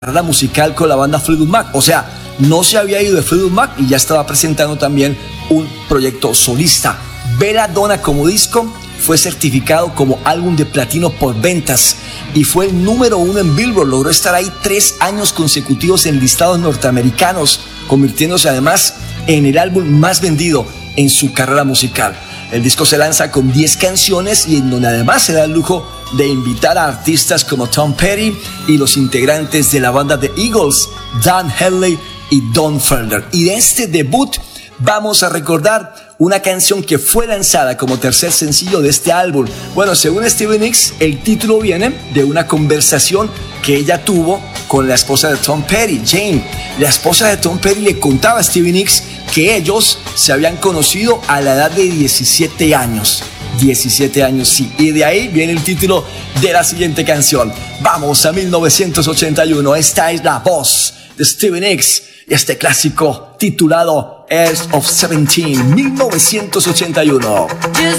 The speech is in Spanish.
carrera musical con la banda Fleetwood Mac. O sea, no se había ido de Fleetwood Mac y ya estaba presentando también un proyecto solista. Belladonna como disco fue certificado como álbum de platino por ventas y fue el número 1 en Billboard. Logró estar ahí 3 años consecutivos en listados norteamericanos, convirtiéndose además en el álbum más vendido en su carrera musical. El disco se lanza con 10 canciones y en donde además se da el lujo de invitar a artistas como Tom Petty y los integrantes de la banda The Eagles, Dan Henley y Don Felder. Y de este debut vamos a recordar una canción que fue lanzada como tercer sencillo de este álbum. Bueno, según Stevie Nicks, el título viene de una conversación que ella tuvo con la esposa de Tom Petty, Jane. La esposa de Tom Petty le contaba a Stevie Nicks que ellos se habían conocido a la edad de 17 años. 17 años, sí. Y de ahí viene el título de la siguiente canción. Vamos a 1981. Esta es la voz de Stevie Nicks y este clásico titulado Age of 17, 1981.